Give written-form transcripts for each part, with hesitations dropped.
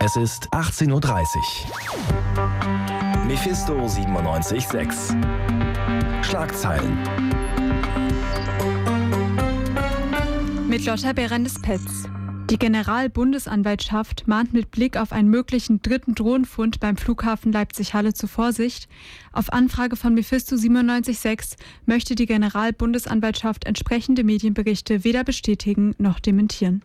Es ist 18:30 Uhr. Mephisto 97.6. Schlagzeilen. Mit Lotta Berendes-Petz. Die Generalbundesanwaltschaft mahnt mit Blick auf einen möglichen dritten Drohnenfund beim Flughafen Leipzig-Halle zur Vorsicht. Auf Anfrage von Mephisto 97.6 möchte die Generalbundesanwaltschaft entsprechende Medienberichte weder bestätigen noch dementieren.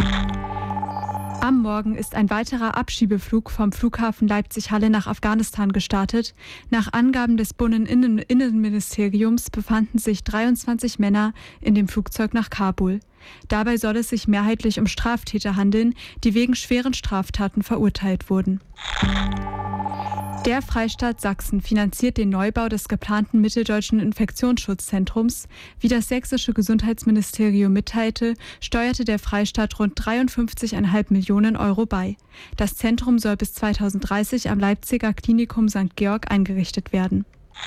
Am Morgen ist ein weiterer Abschiebeflug vom Flughafen Leipzig-Halle nach Afghanistan gestartet. Nach Angaben des Bundesinnenministeriums befanden sich 23 Männer in dem Flugzeug nach Kabul. Dabei soll es sich mehrheitlich um Straftäter handeln, die wegen schweren Straftaten verurteilt wurden. Der Freistaat Sachsen finanziert den Neubau des geplanten Mitteldeutschen Infektionsschutzzentrums. Wie das sächsische Gesundheitsministerium mitteilte, steuerte der Freistaat rund 53,5 Millionen Euro bei. Das Zentrum soll bis 2030 am Leipziger Klinikum St. Georg eingerichtet werden.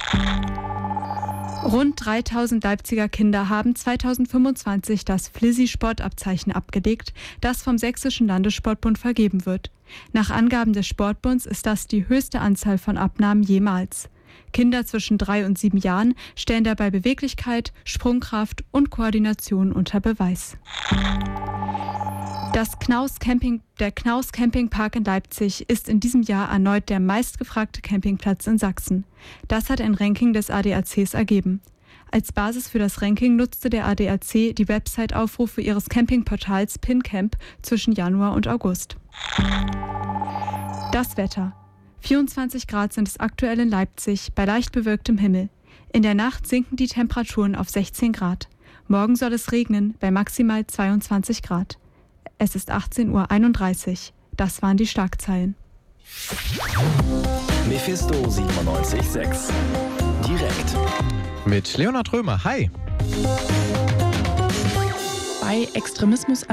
Rund 3000 Leipziger Kinder haben 2025 das Flizzy-Sportabzeichen abgelegt, das vom Sächsischen Landessportbund vergeben wird. Nach Angaben des Sportbunds ist das die höchste Anzahl von Abnahmen jemals. Kinder zwischen 3 und 7 Jahren stellen dabei Beweglichkeit, Sprungkraft und Koordination unter Beweis. Der Knaus Campingpark in Leipzig ist in diesem Jahr erneut der meistgefragte Campingplatz in Sachsen. Das hat ein Ranking des ADACs ergeben. Als Basis für das Ranking nutzte der ADAC die Website-Aufrufe ihres Campingportals PinCamp zwischen Januar und August. Das Wetter. 24 Grad sind es aktuell in Leipzig bei leicht bewölktem Himmel. In der Nacht sinken die Temperaturen auf 16 Grad. Morgen soll es regnen bei maximal 22 Grad. Es ist 18:31 Uhr. Das waren die Schlagzeilen. Mephisto 97.6. Direkt. Mit Leonhard Römer. Hi. Bei Extremismus